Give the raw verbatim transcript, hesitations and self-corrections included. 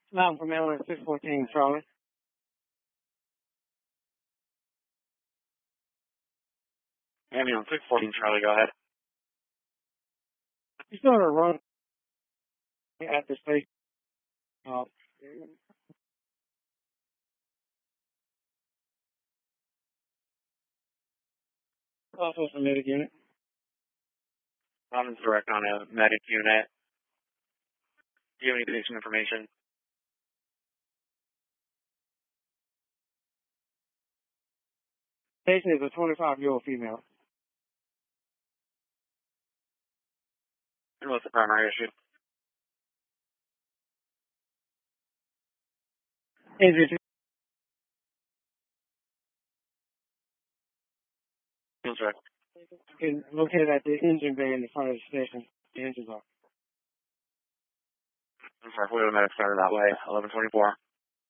I'm from L six fourteen, Charlie. Ambulance six fourteen, Charlie, go ahead. You still a run at the station. Uh, also a medic unit. I'm direct on a medic unit. Do you have any patient information? Patient is a twenty-five-year-old female. And what's the primary issue? Injury That's right. is located at the engine bay in the front of the station. The engines are. I'm sorry, we have a medic started that way. eleven twenty-four.